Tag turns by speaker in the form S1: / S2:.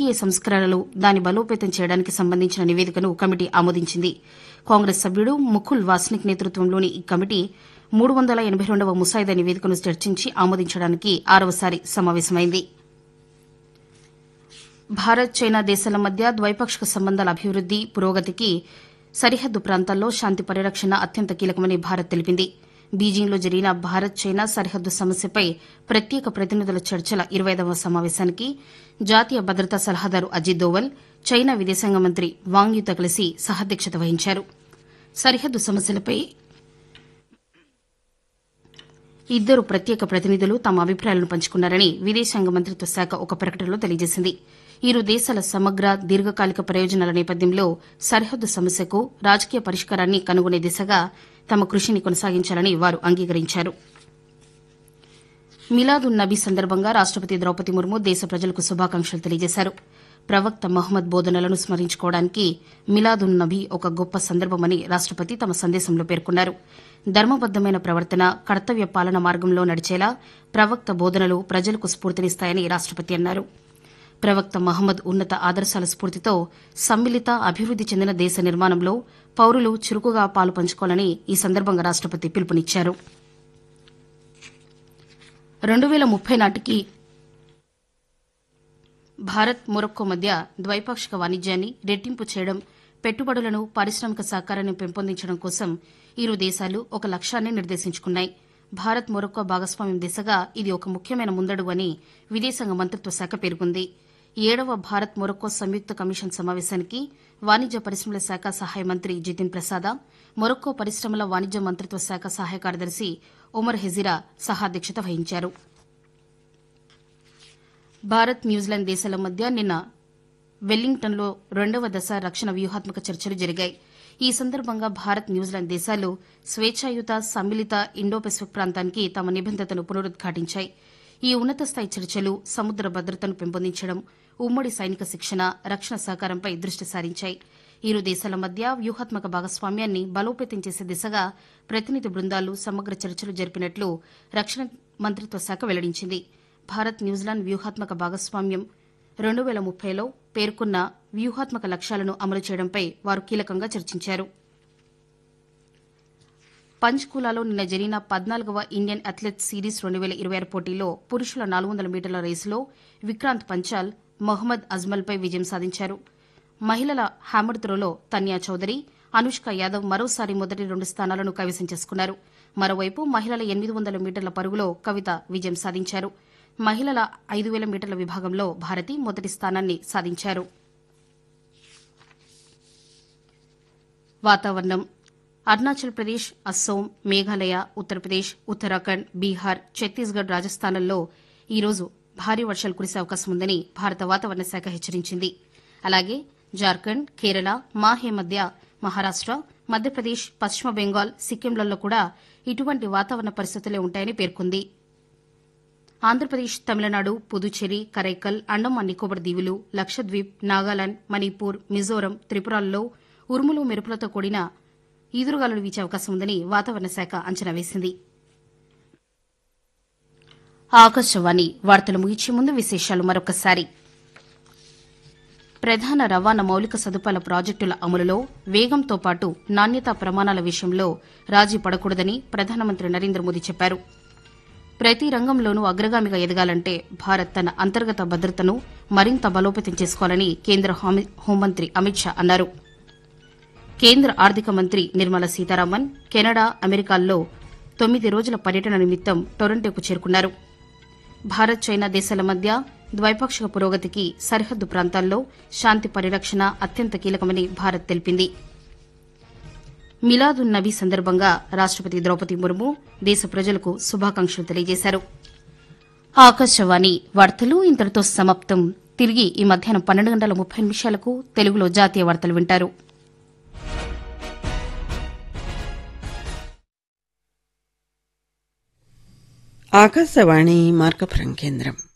S1: NTA సంస్కరణలు దాని బలోపేతం చేయడానికి సంబంధించిన నివేదికను కమిటీ ఆమోదించింది. కాంగ్రెస్ సభ్యుడు ముకుల్ వాస్నిక్ నేతృత్వంలోని ఈ కమిటీ 382వ ముసాయిదా నివేదికను చర్చించి ఆమోదించడానికి 6వసారి సమావేశమైంది. భారత్ చైనా దేశాల మధ్య ద్వైపాక్షిక సంబంధాల అభివృద్ది, పురోగతికి సరిహద్దు ప్రాంతాల్లో శాంతి పరిరక్షణ అత్యంత కీలకమని భారత్ తెలిపింది. బీజింగ్లో జరిగిన భారత్ చైనా సరిహద్దు సమస్యపై ప్రత్యేక ప్రతినిధుల చర్చల 25వ సమావేశానికి జాతీయ భద్రతా సలహాదారు అజిత్ దోవల్, చైనా విదేశాంగ మంత్రి వాంగ్ యితో కలిసి సహాధ్యక్షత వహించారు. సరిహద్దు సమస్యలపై ఇద్దరు ప్రత్యేక ప్రతినిధులు తమ అభిప్రాయాలను పంచుకున్నారని విదేశాంగ మంత్రిత్వ శాఖ ఒక ప్రకటనలో తెలియజేసింది. ఇరు దేశాల సమగ్ర దీర్ఘకాలిక ప్రయోజనాల నేపథ్యంలో సరిహద్దు సమస్యకు రాజకీయ పరిష్కారాన్ని కనుగొనే దిశగా తమ కృషిని కొనసాగించాలని వారు అంగీకరించారు. మిలాద్ ఉన్ నబీ సందర్భంగా రాష్టపతి ద్రౌపది ముర్ము దేశ ప్రజలకు శుభాకాంక్షలు తెలియజేశారు. ప్రవక్త మహమ్మద్ బోధనలను స్మరించుకోవడానికి మిలాద్ ఉన్ నబీ ఒక గొప్ప సందర్భమని రాష్టపతి తమ సందేశంలో పేర్కొన్నారు. ధర్మబద్దమైన ప్రవర్తన, కర్తవ్య పాలన మార్గంలో నడిచేలా ప్రవక్త బోధనలు ప్రజలకు స్ఫూర్తినిస్తాయని రాష్టపతి అన్నారు. ప్రవక్త మహమ్మద్ ఉన్నత ఆదర్శాల స్ఫూర్తితో సమ్మిళిత అభివృద్ది చెందిన దేశ నిర్మాణంలో పౌరులు చురుకుగా పాలు పంచుకోవాలని ఈ సందర్భంగా రాష్టపతి పిలుపునిచ్చారు. 2030 నాటికి భారత్, మొరక్కో మధ్య ద్వైపాక్షిక వాణిజ్యాన్ని రెట్టింపు చేయడం, పెట్టుబడులను, పారిశ్రామిక సహకారాన్ని పెంపొందించడం కోసం ఇరు దేశాలు ఒక లక్ష్యాన్ని నిర్దేశించుకున్నాయి. భారత్, మొరక్కో భాగస్వామ్యం దిశగా ఇది ఒక ముఖ్యమైన ముందడుగు అని విదేశాంగ మంత్రిత్వ శాఖ పేర్కొంది. 7వ భారత్ మొరక్కో సంయుక్త కమిషన్ సమావేశానికి వాణిజ్య పరిశ్రమల శాఖ సహాయ మంత్రి జితిన్ ప్రసాద, మొరక్కో పరిశ్రమల వాణిజ్య మంత్రిత్వ శాఖ సహాయ కార్యదర్శి ఒమర్ హెజిరా సహాధ్యక్షత వహించారు. భారత్, న్యూజిలాండ్ దేశాల మధ్య నిన్న వెల్లింగ్టన్లో 2వ దశ రక్షణ వ్యూహాత్మక చర్చలు జరిగాయి. ఈ సందర్భంగా భారత్, న్యూజిలాండ్ దేశాలు స్వేచ్ఛాయుత, సమ్మిళిత ఇండో పెసిఫిక్ ప్రాంతానికి తమ నిబంధతను పునరుద్ఘాటించాయి. ఈ ఉన్నత స్థాయి చర్చలు సముద్ర భద్రతను పెంపొందించడం, ఉమ్మడి సైనిక శిక్షణ, రక్షణ సహకారంపై దృష్టి సారించాయి. ఇరు దేశాల మధ్య వ్యూహాత్మక భాగస్వామ్యాన్ని బలోపేతం చేసే దిశగా ప్రతినిధి బృందాలు సమగ్ర చర్చలు జరిపినట్లు రక్షణ మంత్రిత్వ శాఖ వెల్లడించింది. భారత్, న్యూజిలాండ్ వ్యూహాత్మక భాగస్వామ్యం 2030లో పేర్కొన్న వ్యూహాత్మక లక్ష్యాలను అమలు చేయడంపై వారు కీలకంగా చర్చించారు. పంచ్కులాలో నిన్న జరిగిన 14వ ఇండియన్ అథ్లెట్స్ సిరీస్ 2026 పోటీలో పురుషుల 400 మీటర్ల రేసులో విక్రాంత్ పంచాల్ మొహమ్మద్ అజ్మల్పై విజయం సాధించారు. మహిళల హ్యామర్ త్రోలో తన్యా చౌదరి, అనుష్క యాదవ్ మరోసారి మొదటి 2 స్థానాలను కైవసం చేసుకున్నారు. మరోవైపు మహిళల 800 మీటర్ల పరుగులో కవిత విజయం సాధించారు. మహిళల 5000 మీటర్ల విభాగంలో భారతి మొదటి స్థానాన్ని సాధించారు. వాతావరణం. అరుణాచల్ ప్రదేశ్, అస్సోం, మేఘాలయ, ఉత్తరప్రదేశ్, ఉత్తరాఖండ్, బీహార్, ఛత్తీస్గఢ్, రాజస్థాన్లలో ఈరోజు భారీ వర్షాలు కురిసే అవకాశం ఉందని భారత వాతావరణ శాఖ హెచ్చరించింది. అలాగే జార్ఖండ్, కేరళ, మాహే మధ్య, మహారాష్ట, మధ్యప్రదేశ్, పశ్చిమ బెంగాల్, సిక్కింలలో కూడా ఇటువంటి వాతావరణ పరిస్థితులే ఉంటాయని పేర్కొంది. ఆంధ్రప్రదేశ్, తమిళనాడు, పుదుచ్చేరి, కరైకల్, అండమాన్ నికోబార్ దీవులు, లక్షద్వీప్, నాగాలాండ్, మణిపూర్, మిజోరం, త్రిపురల్లో ఉరుములు, మెరుపులతో కూడిన ఈదురుగాలులు వీచే అవకాశం ఉందని వాతావరణ శాఖ అంచనా వేసింది. ఆకాశవాణి వార్తలు ముగించే ముందు విశేషాలు మరొకసారి. ప్రధాన రవాణా మౌలిక సదుపాయాల ప్రాజెక్టుల అమలులో వేగంతో పాటు నాణ్యతా ప్రమాణాల విషయంలో రాజీ పడకూడదని ప్రధానమంత్రి నరేంద్ర మోదీ చెప్పారు. ప్రతి రంగంలోనూ అగ్రగామిగా ఎదగాలంటే భారత్ తన అంతర్గత భద్రతను మరింత బలోపేతం చేసుకోవాలని కేంద్ర హోంమంత్రి అమిత్ షా అన్నారు. కేంద్ర ఆర్థిక మంత్రి నిర్మలా సీతారామన్ కెనడా, అమెరికాల్లో 9 రోజుల పర్యటన నిమిత్తం టొరంటోకు చేరుకున్నారు. భారత్, చైనా దేశాల మధ్య ద్వైపాక్షిక పురోగతికి సరిహద్దు ప్రాంతాల్లో శాంతి పరిరక్షణ అత్యంత కీలకమని భారత్ తెలిపింది. మిలాద్ ఉన్ నబీ సందర్భంగా రాష్టపతి ద్రౌపది ముర్ము దేశ ప్రజలకు శుభాకాంక్షలు తెలియజేశారు. ఆకాశవాణి వార్తలు ఇంతటితో సమాప్తం. తిరిగి ఈ మధ్యాహ్నం 12:30 తెలుగులో జాతీయ వార్తలు వింటారు.
S2: ఆకాశవాణి మార్కపురం కేంద్రం.